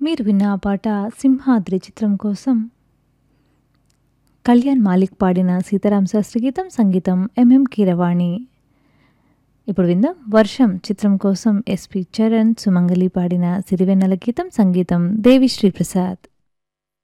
మీరు విన్న ఆ పాట 'సింహాద్రి' చిత్రం కోసం కళ్యాణ్ మాలిక్ పాడిన సీతారామ శాస్త్రి గీతం, సంగీతం ఎంఎం కీరవాణి. ఇప్పుడు విందాం 'వర్షం' చిత్రం కోసం ఎస్పి చరణ్, సుమంగళి పాడిన సిరివెన్నెల గీతం, సంగీతం దేవిశ్రీ ప్రసాద్.